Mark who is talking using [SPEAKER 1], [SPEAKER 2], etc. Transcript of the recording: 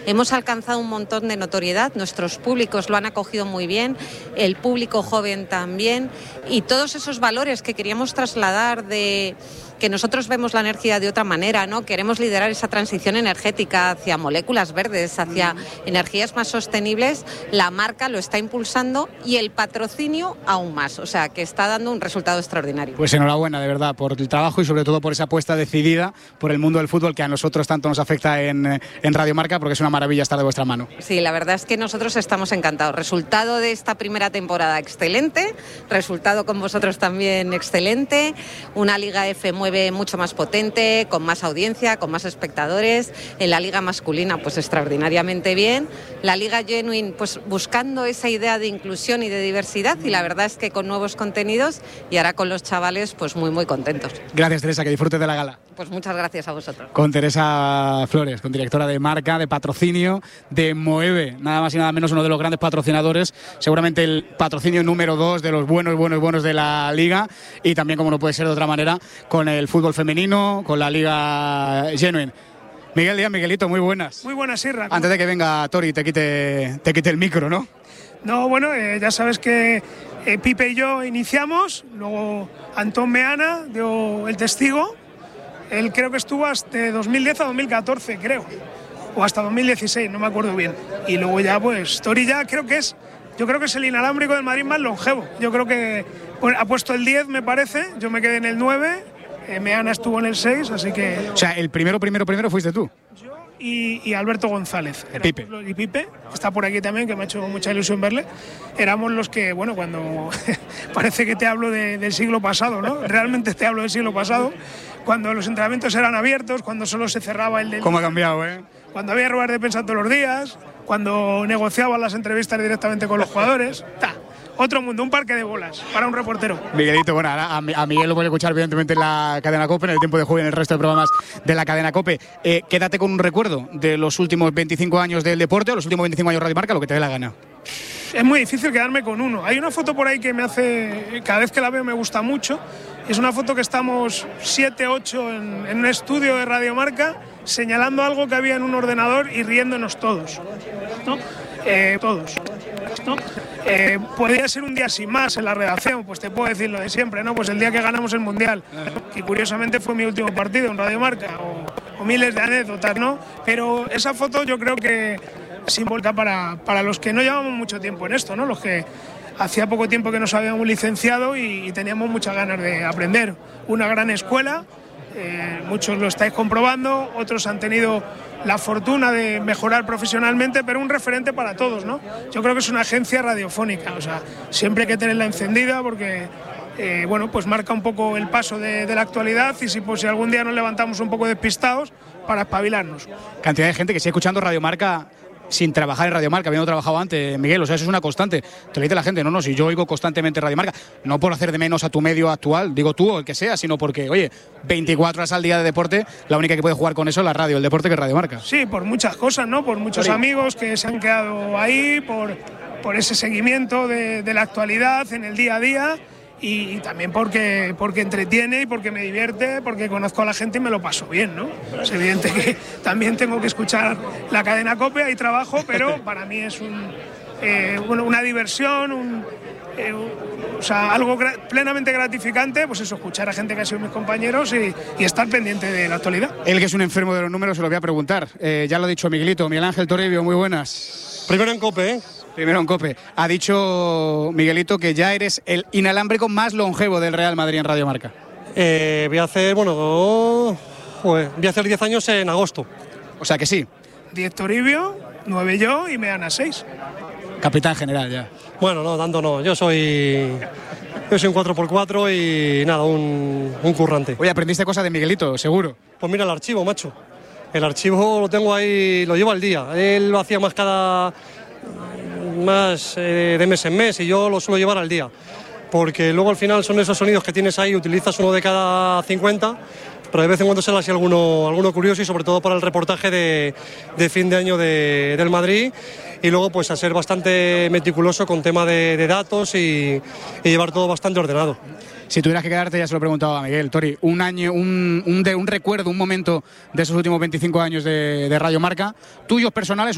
[SPEAKER 1] hemos alcanzado un montón de notoriedad, nuestros públicos lo han acogido muy bien, el público joven también, y todos esos valores que queríamos trasladar de que nosotros vemos la energía de otra manera, ¿no? Queremos liderar esa transición energética hacia moléculas verdes, hacia energías más sostenibles. La marca lo está impulsando y el patrocinio aún más, o sea, que está dando un resultado extraordinario.
[SPEAKER 2] Pues enhorabuena, de verdad, por el trabajo y sobre todo por esa apuesta decidida por el mundo del fútbol que a nosotros tanto nos afecta en Radio Marca, porque es una maravilla estar de vuestra mano.
[SPEAKER 1] Sí, la verdad es que nosotros estamos encantados. Resultado de esta primera temporada excelente, resultado con vosotros también excelente, una Liga F mucho más potente, con más audiencia, con más espectadores. En la liga masculina pues extraordinariamente bien, la Liga Genuine pues buscando esa idea de inclusión y de diversidad, y la verdad es que con nuevos contenidos, y ahora con los chavales pues muy contentos.
[SPEAKER 2] Gracias, Teresa, que disfrutes de la gala.
[SPEAKER 1] Pues muchas gracias a vosotros.
[SPEAKER 2] Con Teresa Flores, con directora de marca, de patrocinio de Moeve, nada más y nada menos uno de los grandes patrocinadores, seguramente el patrocinio número 2 de los buenos de la liga, y también, como no puede ser de otra manera, con el fútbol femenino, con la Liga Genuine. Miguel Díaz, Miguelito, muy buenas.
[SPEAKER 3] Muy buenas, Sirra.
[SPEAKER 2] Antes de que venga Tori te quite el micro, ¿no?
[SPEAKER 3] No, bueno, ya sabes que Pipe y yo iniciamos, luego Antón Meana dio el testigo. Él creo que estuvo hasta 2010 a 2014, creo, o hasta 2016, no me acuerdo bien. Y luego ya, pues, Tori ya yo creo que es el inalámbrico del Madrid más longevo. Yo creo que ha puesto el 10, me parece, yo me quedé en el 9, Meana estuvo en el 6, así que...
[SPEAKER 2] O sea, el primero fuiste tú.
[SPEAKER 3] Yo y Alberto González.
[SPEAKER 2] Pipe.
[SPEAKER 3] Y Pipe, está por aquí también, que me ha hecho mucha ilusión verle. Éramos los que, bueno, cuando... parece que te hablo del siglo pasado, ¿no? Realmente te hablo del siglo pasado, cuando los entrenamientos eran abiertos, cuando solo se cerraba el del...
[SPEAKER 2] ¿Cómo ha cambiado, eh?
[SPEAKER 3] Cuando había ruedas de prensa todos los días, cuando negociaban las entrevistas directamente con los jugadores. Otro mundo, un parque de bolas para un reportero.
[SPEAKER 2] Miguelito, bueno, ahora a Miguel lo puede escuchar evidentemente en la cadena COPE, en el tiempo de juego y en el resto de programas de la cadena COPE. Quédate con un recuerdo de los últimos 25 años del deporte, o los últimos 25 años de Radio Marca, lo que te dé la gana.
[SPEAKER 3] Es muy difícil quedarme con uno. Hay una foto por ahí que me hace, cada vez que la veo me gusta mucho. Es una foto que estamos 7, 8 en un estudio de Radio Marca, señalando algo que había en un ordenador y riéndonos todos, ¿no? Todos, ¿no? Podría ser un día sin más en la redacción, pues te puedo decir lo de siempre, ¿no? Pues el día que ganamos el Mundial, que curiosamente fue mi último partido en Radio Marca, o miles de anécdotas, ¿no? Pero esa foto yo creo que es simbólica para los que no llevamos mucho tiempo en esto, ¿no? Los que hacía poco tiempo que nos habíamos licenciado y teníamos muchas ganas de aprender. Una gran escuela, muchos lo estáis comprobando, otros han tenido la fortuna de mejorar profesionalmente, pero un referente para todos, ¿no? Yo creo que es una agencia radiofónica, o sea, siempre hay que tenerla encendida porque, bueno, pues marca un poco el paso de la actualidad, y si algún día nos levantamos un poco despistados, para espabilarnos.
[SPEAKER 2] Cantidad de gente que sigue escuchando Radio Marca sin trabajar en Radio Marca, habiendo trabajado antes, Miguel, o sea, eso es una constante. Te lo dice la gente, no, si yo oigo constantemente Radio Marca, no por hacer de menos a tu medio actual, digo tú o el que sea, sino porque, oye, 24 horas al día de deporte, la única que puede jugar con eso es la radio, el deporte, que es Radio Marca.
[SPEAKER 3] Sí, por muchas cosas, ¿no? Por muchos amigos que se han quedado ahí, por ese seguimiento de la actualidad en el día a día. Y también porque entretiene y porque me divierte, porque conozco a la gente y me lo paso bien, ¿no? Es evidente que también tengo que escuchar la cadena COPE, hay trabajo, pero para mí es una diversión, o sea, algo plenamente gratificante, pues eso, escuchar a gente que ha sido mis compañeros y estar pendiente de la actualidad.
[SPEAKER 2] Él, que es un enfermo de los números, se lo voy a preguntar. Ya lo ha dicho Miguelito, Miguel Ángel Toribio, muy buenas.
[SPEAKER 4] Primero en COPE, ¿eh?
[SPEAKER 2] Primero en COPE. Ha dicho Miguelito que ya eres el inalámbrico más longevo del Real Madrid en Radio Marca.
[SPEAKER 4] Voy a hacer 10 años en agosto.
[SPEAKER 2] O sea que sí.
[SPEAKER 3] 10 Toribio, 9 yo y Meana 6.
[SPEAKER 2] Capitán general ya.
[SPEAKER 4] Bueno, no, tanto no. Yo soy un 4x4 y nada, un currante.
[SPEAKER 2] Oye, aprendiste cosas de Miguelito, seguro.
[SPEAKER 4] Pues mira el archivo, macho. El archivo lo tengo ahí, lo llevo al día. Él lo hacía más de mes en mes y yo lo suelo llevar al día, porque luego al final son esos sonidos que tienes ahí, utilizas uno de cada 50, pero de vez en cuando sale así alguno curioso, y sobre todo para el reportaje de fin de año del Madrid, y luego pues a ser bastante meticuloso con tema de datos y llevar todo bastante ordenado.
[SPEAKER 2] Si tuvieras que quedarte, ya se lo he preguntado a Miguel, Tori, un año, un recuerdo, un momento de esos últimos 25 años de Radio Marca, tuyos personales.